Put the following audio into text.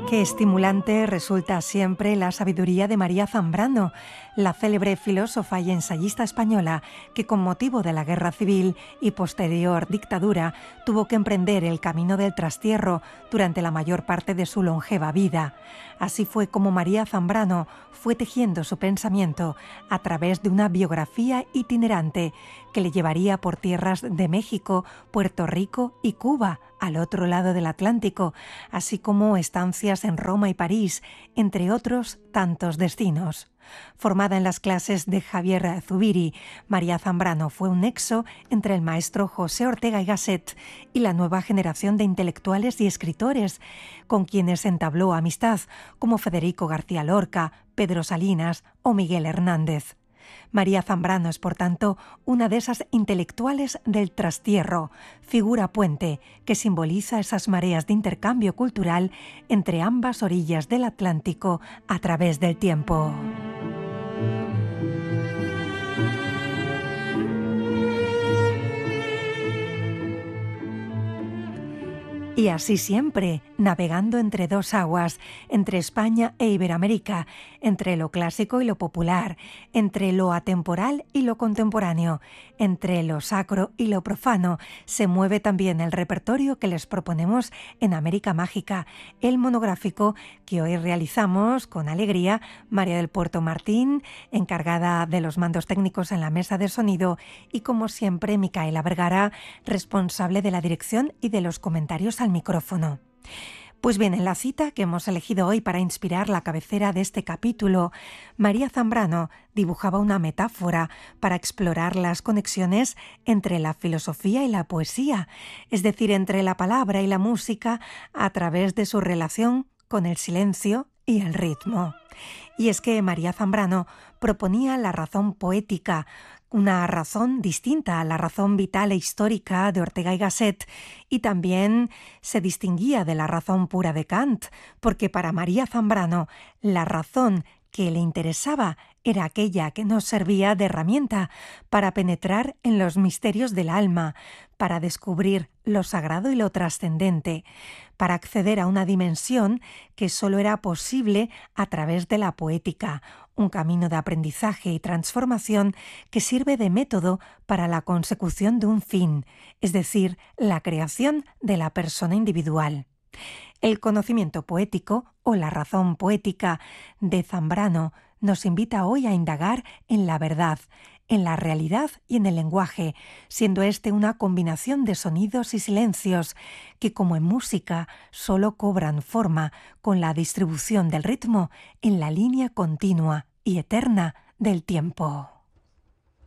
Qué estimulante resulta siempre la sabiduría de María Zambrano, la célebre filósofa y ensayista española que con motivo de la Guerra Civil y posterior dictadura tuvo que emprender el camino del trastierro durante la mayor parte de su longeva vida. Así fue como María Zambrano fue tejiendo su pensamiento a través de una biografía itinerante que le llevaría por tierras de México, Puerto Rico y Cuba, al otro lado del Atlántico, así como estancias en Roma y París, entre otros tantos destinos. Formada en las clases de Javier Zubiri, María Zambrano fue un nexo entre el maestro José Ortega y Gasset y la nueva generación de intelectuales y escritores, con quienes entabló amistad, como Federico García Lorca, Pedro Salinas o Miguel Hernández. María Zambrano es, por tanto, una de esas intelectuales del trastierro, figura puente que simboliza esas mareas de intercambio cultural entre ambas orillas del Atlántico a través del tiempo. Y así siempre, navegando entre dos aguas, entre España e Iberoamérica, entre lo clásico y lo popular, entre lo atemporal y lo contemporáneo, entre lo sacro y lo profano, se mueve también el repertorio que les proponemos en América Mágica, el monográfico que hoy realizamos con alegría María del Puerto Martín, encargada de los mandos técnicos en la mesa de sonido, y como siempre Micaela Vergara, responsable de la dirección y de los comentarios al micrófono. Pues bien, en la cita que hemos elegido hoy para inspirar la cabecera de este capítulo, María Zambrano dibujaba una metáfora para explorar las conexiones entre la filosofía y la poesía, es decir, entre la palabra y la música a través de su relación con el silencio y el ritmo. Y es que María Zambrano proponía la razón poética, una razón distinta a la razón vital e histórica de Ortega y Gasset, y también se distinguía de la razón pura de Kant, porque para María Zambrano la razón que le interesaba era aquella que nos servía de herramienta para penetrar en los misterios del alma, para descubrir lo sagrado y lo trascendente, para acceder a una dimensión que solo era posible a través de la poética, un camino de aprendizaje y transformación que sirve de método para la consecución de un fin, es decir, la creación de la persona individual. El conocimiento poético o la razón poética de Zambrano nos invita hoy a indagar en la verdad, en la realidad y en el lenguaje, siendo este una combinación de sonidos y silencios que, como en música, solo cobran forma con la distribución del ritmo en la línea continua y eterna del tiempo.